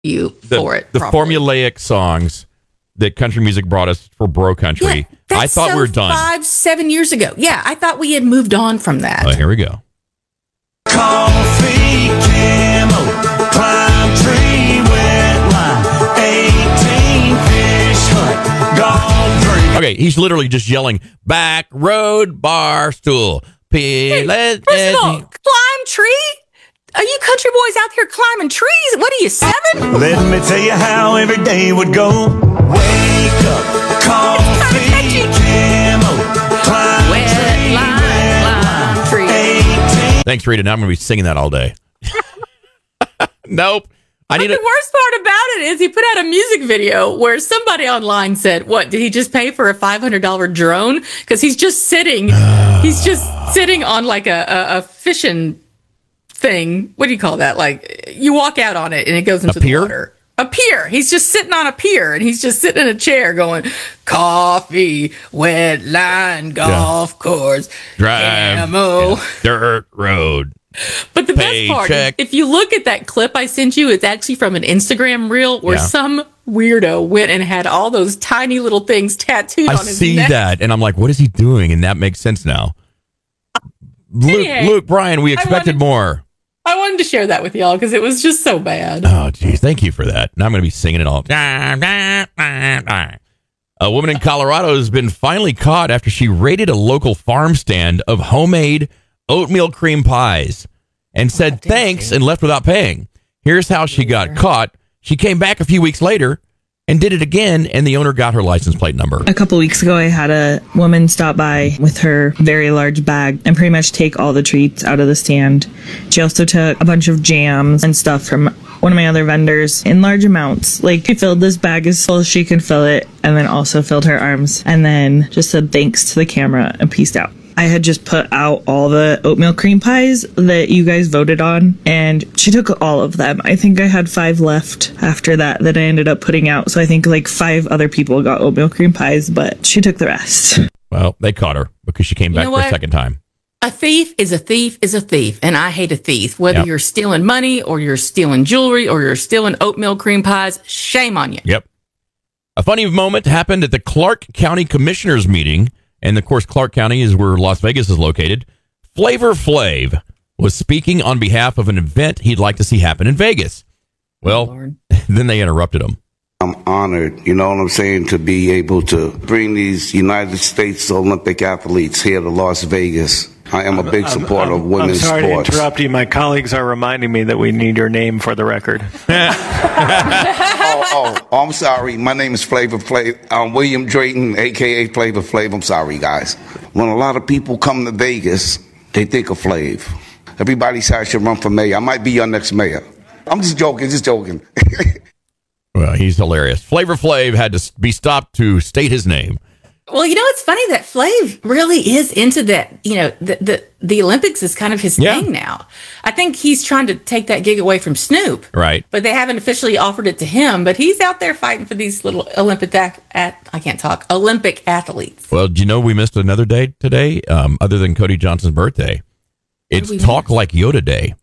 you for it. The properly. formulaic songs that country music brought us for bro country. Yeah, I thought we were done 5-7 years ago. Yeah, I thought we had moved on from that. Here we go. Coffee, camel, climb tree, wet line, 18 fish hut, golf dream. Okay, he's literally just yelling, back road, bar stool. Hey, first of all, climb tree? Are you country boys out here climbing trees? What are you, 7? Let me tell you how every day would go. Wake up, coffee, camel, climb tree, Thanks, Rita. Now I'm going to be singing that all day. Nope. The worst part about it is he put out a music video where somebody online said, what, did he just pay for a $500 drone? Because he's just sitting on like a fishing thing. What do you call that? Like you walk out on it and it goes into the water. A pier. He's just sitting on a pier and he's just sitting in a chair going, coffee, wet line, golf course, drive, dirt road. But the best part is, if you look at that clip I sent you, it's actually from an Instagram reel where some weirdo went and had all those tiny little things tattooed on his neck. I see that, and I'm like, what is he doing? And that makes sense now. Luke, Brian, we expected more. I wanted to share that with y'all because it was just so bad. Oh, geez. Thank you for that. Now I'm going to be singing it all. A woman in Colorado has been finally caught after she raided a local farm stand of homemade oatmeal cream pies and said thanks and left without paying. Here's how she got caught. She came back a few weeks later and did it again, and the owner got her license plate number. A couple weeks ago, I had a woman stop by with her very large bag and pretty much take all the treats out of the stand. She also took a bunch of jams and stuff from one of my other vendors in large amounts. Like, she filled this bag as full as she could fill it, and then also filled her arms, and then just said thanks to the camera and peaced out. I had just put out all the oatmeal cream pies that you guys voted on, and she took all of them. I think I had 5 left after that I ended up putting out. So I think like 5 other people got oatmeal cream pies, but she took the rest. Well, they caught her because she came back for a second time. A thief is a thief is a thief, and I hate a thief. Whether you're stealing money or you're stealing jewelry or you're stealing oatmeal cream pies, shame on you. Yep. A funny moment happened at the Clark County Commissioners meeting. And, of course, Clark County is where Las Vegas is located. Flavor Flav was speaking on behalf of an event he'd like to see happen in Vegas. Well, then they interrupted him. I'm honored, you know what I'm saying, to be able to bring these United States Olympic athletes here to Las Vegas. I am a big supporter of women's sports. I'm sorry to interrupt you. My colleagues are reminding me that we need your name for the record. I'm sorry. My name is Flavor Flav. I'm William Drayton, a.k.a. Flavor Flav. I'm sorry, guys. When a lot of people come to Vegas, they think of Flav. Everybody says I should run for mayor. I might be your next mayor. I'm just joking. Well, he's hilarious. Flavor Flav had to be stopped to state his name. Well, you know, it's funny that Flav really is into that. You know, the Olympics is kind of his thing now. I think he's trying to take that gig away from Snoop. Right. But they haven't officially offered it to him. But he's out there fighting for these little Olympic athletes. Well, do you know we missed another day today, other than Cody Johnson's birthday? It's Talk Like Yoda Day.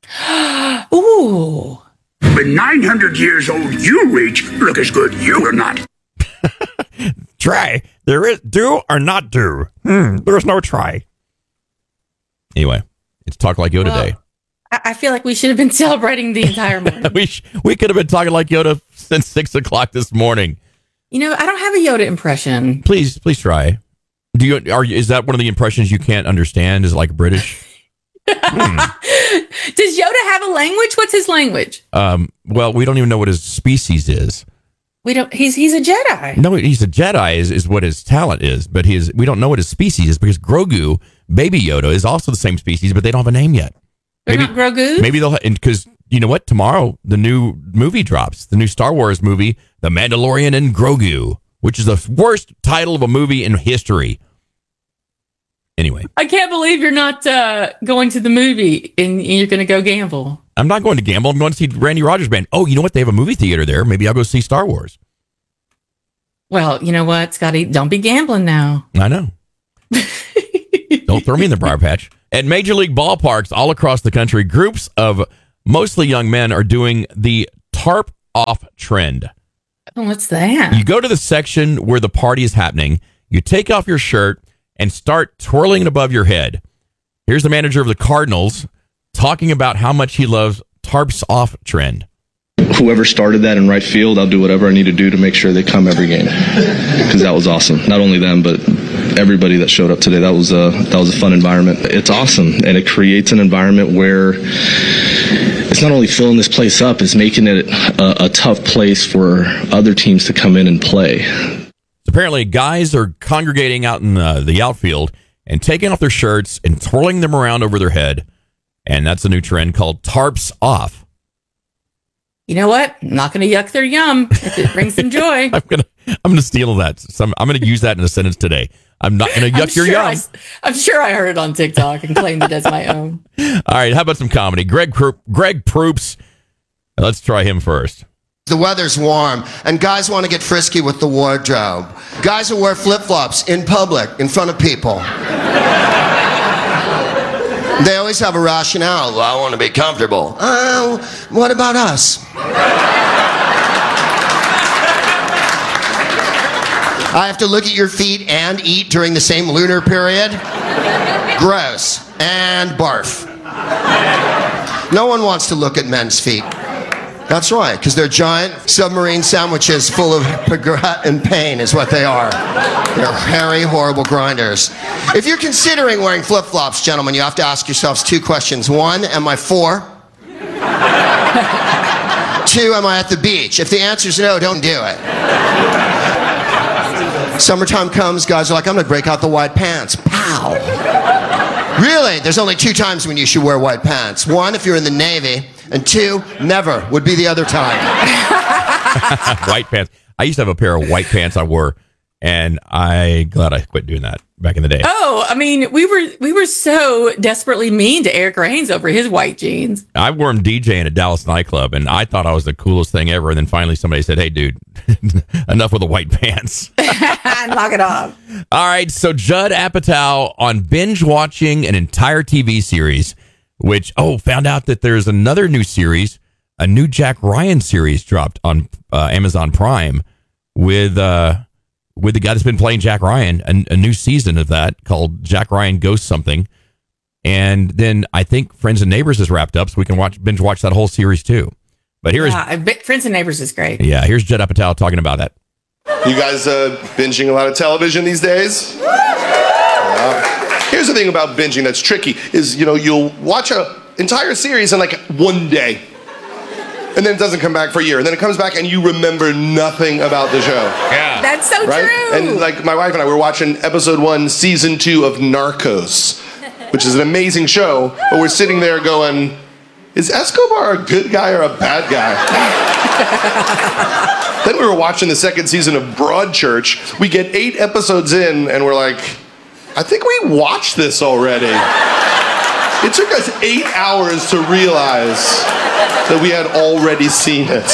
Ooh. When 900 years old, you reach, look as good you or not. Try. There is do or not do. There's no try. Anyway, it's Talk Like Yoda Day. I feel like we should have been celebrating the entire morning. we could have been talking like Yoda since 6 o'clock this morning. You know, I don't have a Yoda impression. Please try. Is that one of the impressions you can't understand? Is it like British? Does Yoda have a language? What's his language? Well, we don't even know what his species is. We don't. He's a Jedi. No, he's a Jedi is what his talent is, but we don't know what his species is because Grogu, Baby Yoda, is also the same species, but they don't have a name yet. They're not Grogu? Maybe they'll, because you know what? Tomorrow the new movie drops, the new Star Wars movie, The Mandalorian and Grogu, which is the worst title of a movie in history. Anyway, I can't believe you're not going to the movie and you're going to go gamble. I'm not going to gamble. I'm going to see Randy Rogers Band. Oh, you know what? They have a movie theater there. Maybe I'll go see Star Wars. Well, you know what, Scotty? Don't be gambling now. I know. Don't throw me in the briar patch. At Major League ballparks all across the country, groups of mostly young men are doing the tarp off trend. Oh, what's that? You go to the section where the party is happening, you take off your shirt and start twirling it above your head. Here's the manager of the Cardinals talking about how much he loves tarps off trend. Whoever started that in right field, I'll do whatever I need to do to make sure they come every game, because that was awesome. Not only them, but everybody that showed up today. That was a fun environment. It's awesome, and it creates an environment where it's not only filling this place up, it's making it a tough place for other teams to come in and play. Apparently, guys are congregating out in the outfield and taking off their shirts and twirling them around over their head, and that's a new trend called tarps off. You know what? I'm not going to yuck their yum if it brings them joy. I'm gonna steal that. I'm gonna use that in a sentence today. I'm not gonna yuck your yum. I'm sure I heard it on TikTok and claimed it as my own. All right, how about some comedy? Greg Proops. Let's try him first. The weather's warm, and guys want to get frisky with the wardrobe. Guys who wear flip-flops in public, in front of people. They always have a rationale. Well, I want to be comfortable. Oh, what about us? I have to look at your feet and eat during the same lunar period? Gross. And barf. No one wants to look at men's feet. That's right, because they're giant submarine sandwiches full of regret and pain is what they are. They're hairy, horrible grinders. If you're considering wearing flip-flops, gentlemen, you have to ask yourselves two questions. One, am I 4? 2, am I at the beach? If the answer is no, don't do it. Summertime comes, guys are like, I'm going to break out the white pants. Pow. Really? There's only 2 times when you should wear white pants. 1, if you're in the Navy. And 2, never would be the other time. White pants. I used to have a pair of white pants I wore, and I'm glad I quit doing that back in the day. Oh, I mean, we were so desperately mean to Eric Raines over his white jeans. I wore them DJing at Dallas nightclub, and I thought I was the coolest thing ever. And then finally somebody said, hey, dude, enough with the white pants. Knock it off. All right, so Judd Apatow on binge watching an entire TV series, which, found out that there's another new series, a new Jack Ryan series dropped on Amazon Prime with the guy that's been playing Jack Ryan, a new season of that called Jack Ryan Goes Something. And then I think Friends and Neighbors is wrapped up, so we can binge watch that whole series too. But Friends and Neighbors is great. Yeah, here's Judd Apatow talking about that. You guys binging a lot of television these days? Here's the thing about binging that's tricky is, you'll watch an entire series in like one day, and then it doesn't come back for a year, and then it comes back and you remember nothing about the show. Yeah. That's so right? true. And like my wife and I were watching episode 1, season 2 of Narcos, which is an amazing show, but we're sitting there going, is Escobar a good guy or a bad guy? Then we were watching the second season of Broadchurch. We get 8 episodes in, and we're like, I think we watched this already. It took us 8 hours to realize that we had already seen it.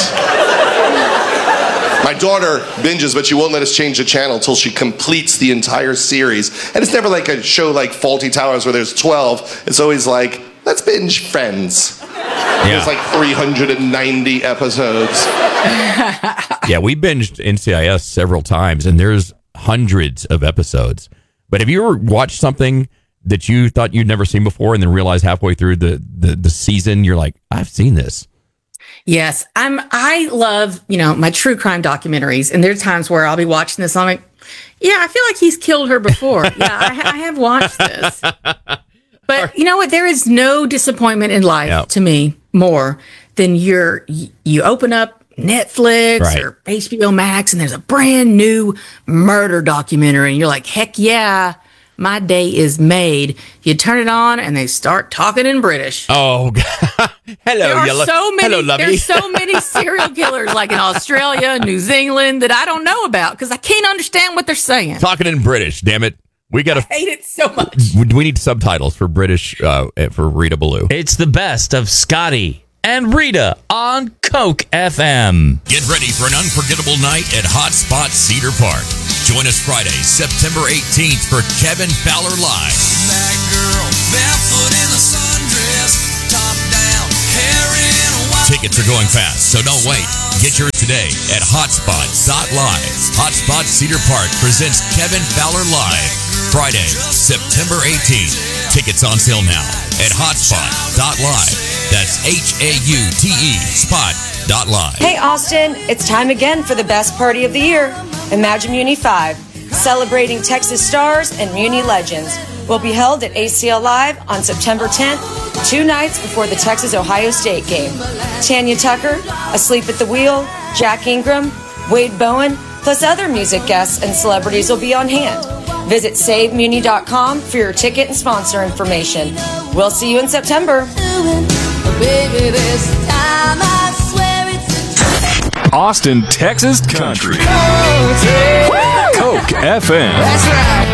My daughter binges, but she won't let us change the channel until she completes the entire series. And it's never like a show like Fawlty Towers where there's 12. It's always like, let's binge Friends. Yeah. There's like 390 episodes. Yeah, we binged NCIS several times, and there's hundreds of episodes. But have you ever watched something that you thought you'd never seen before and then realized halfway through the season, you're like, I've seen this? Yes. I love, my true crime documentaries. And there are times where I'll be watching this and I'm like, yeah, I feel like he's killed her before. Yeah, I have watched this. But you know what? There is no disappointment in life to me more than you open up Netflix or HBO Max and there's a brand new murder documentary and you're like, heck yeah, my day is made. You turn it on and they start talking in British. Oh, hello, there's so many serial killers like in Australia, New Zealand that I don't know about because I can't understand what they're saying. Talking in British, damn it. I hate it so much. We need subtitles for British for Rita Ballou. It's the best of Scotty and Rita on Coke FM. Get ready for an unforgettable night at Hotspot Cedar Park. Join us Friday, September 18th for Kevin Fowler Live. That girl, barefoot in a sundress, top down, hair in a white Tickets are going fast, so don't wait. Get yours today at hotspot.live. Hotspot Cedar Park presents Kevin Fowler Live, Friday, September 18th. Tickets on sale now at hotspot.live. That's HAUTE spot.live. Hey Austin, it's time again for the best party of the year. Imagine Muni 5, celebrating Texas stars and Muni legends. Will be held at ACL Live on September 10th, 2 nights before the Texas-Ohio State game. Tanya Tucker, Asleep at the Wheel, Jack Ingram, Wade Bowen, plus other music guests and celebrities will be on hand. Visit SaveMuni.com for your ticket and sponsor information. We'll see you in September. Austin, Texas country. Coke FM. That's right.